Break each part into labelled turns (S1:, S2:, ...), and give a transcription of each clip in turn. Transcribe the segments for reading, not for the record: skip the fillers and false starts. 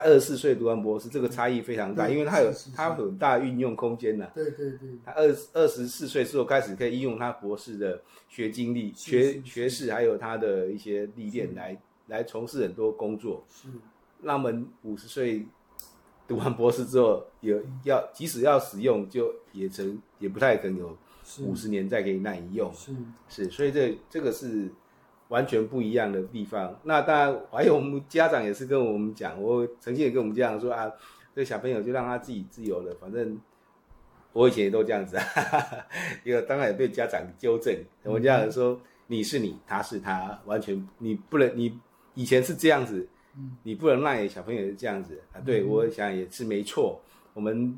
S1: 24岁读完博士，这个差异非常大，因为它有很大的运用空间呐。
S2: 对，
S1: 他24岁之后开始可以应用他博士的学经历、学识，还有他的一些历练来从事很多工作。
S2: 是，
S1: 那么50岁读完博士之后，即使要使用，就也不太可能有50年再可以让你用。是，所以这个是完全不一样的地方。那当然，还有我们家长也是跟我们讲，我曾经也跟我们家长说啊，这个小朋友就让他自己自由了，反正我以前也都这样子啊，因为当然也被家长纠正。我们家长说你是你，他是他，完全你不能，你以前是这样子，你不能让你小朋友是这样子啊。对，我想也是没错。我们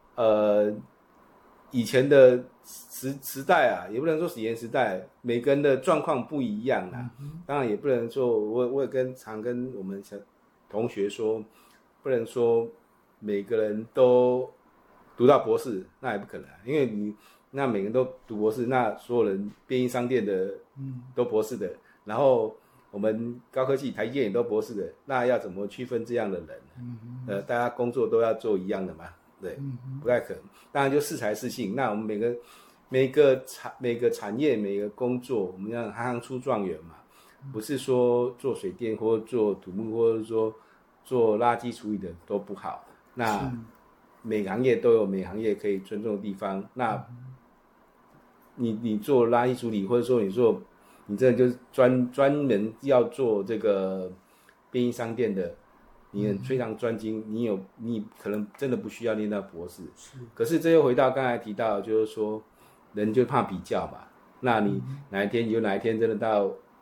S1: 以前的时代啊，也不能说以前时代，每个人的状况不一样啦。当然也不能说，我也常跟我们同学说，不能说每个人都读到博士，那也不可能啊，因为那每个人都读博士，那所有人便利商店的都博士的，然后我们高科技台积电也都博士的，那要怎么区分这样的人？大家工作都要做一样的嘛？对，不太可能。当然就适才适性。那我们每个产业每个工作，我们要行行出状元嘛，不是说做水电或做土木或者说做垃圾处理的都不好。那每个行业都有每个行业可以尊重的地方。那你做垃圾处理，或者说你真的就是专门要做这个便利商店的。你非常专精，你可能真的不需要念到博士。可是这又回到刚才提到，就是说人就怕比较嘛。那你哪一天真的到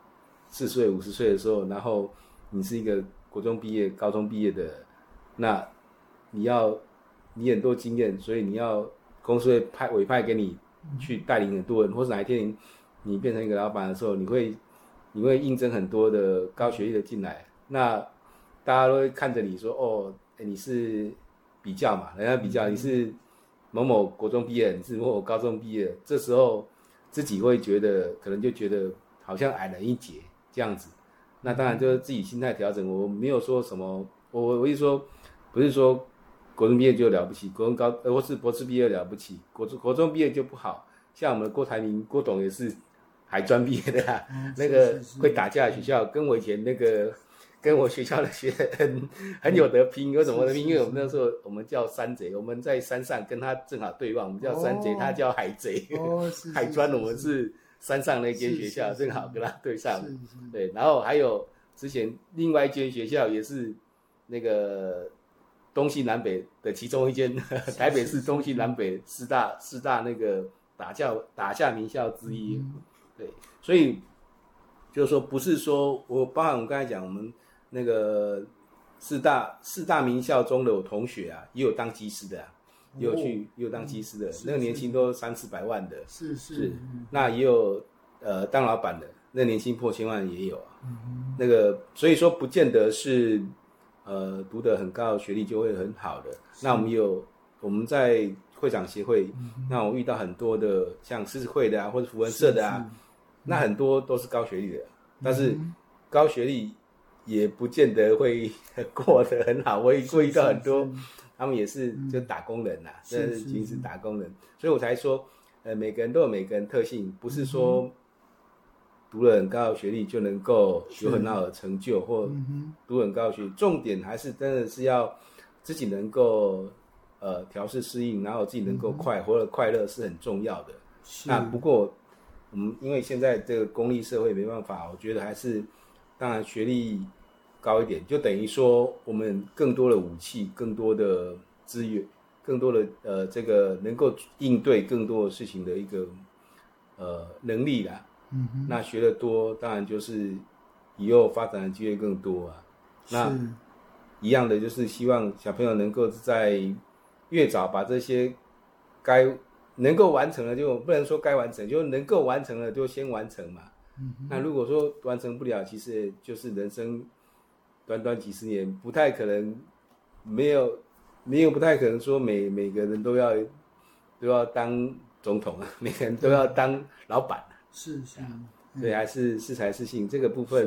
S1: 40岁、50岁的时候，然后你是一个国中毕业、高中毕业的，那你很多经验，所以你要公司会委派给你去带领很多人，或是哪一天你变成一个老板的时候，你会应征很多的高学历的进来，那大家都会看着你说，哦，你是比较嘛，人家比较你是某某国中毕业，你是某某高中毕业，这时候自己会可能就觉得好像矮人一截这样子。那当然就是自己心态调整。我没有说什么，我一说不是说国中毕业就了不起，或是博士毕业了不起，国中毕业就不好。像我们的郭台铭郭董也是海专毕业的啦，那个会打架的学校，跟我以前那个。跟我学校的学很有得拼，有什么得拼？因为我们那时候我们叫山贼，我们在山上跟他正好对望，我们叫山贼，他叫海贼。海专我们是山上那间学校，正好跟他对上。对，然后还有之前另外一间学校也是那个东西南北的其中一间，台北市东西南北四大那个打架名校之一。对，所以就是说不是说包含我们刚才讲我们。那个四大名校中的我同学啊，也有当技师的啊，也有当技师的，那个年薪都300-400万的，是，那也有当老板的，那年薪破1000万也有啊。那个所以说不见得是读得很高的学历就会很好的。那我们在会长协会，那我遇到很多的像狮子会的啊，或者福文社的啊，那很多都是高学历的，但是高学历。也不见得会过得很好，我遇到很多，他们也是就打工人呐，这已经是打工人，所以我才说，每个人都有每个人特性，不是说读了很高的学历就能够有很好的成就，或读很高的学历，重点还是真的是要自己能够调适适应，然后自己能够活得快乐是很重要的。那不过我们因为现在这个功利社会没办法，我觉得还是当然学历高一点，就等于说我们更多的武器、更多的资源、更多的这个能够应对更多的事情的一个能力啦。那学得多，当然就是以后发展的机会更多啊。那一样的就是希望小朋友能够在越早把这些能够完成了，就不能说该完成，就能够完成了就先完成嘛。那如果说完成不了，其实就是人生短短几十年，不太可能没有不太可能说每个人都要当总统啊，每个人都要当老板。
S2: 是，
S1: 对，还是适才适性这个部分，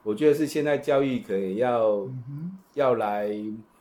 S1: 我觉得是现在教育可能要来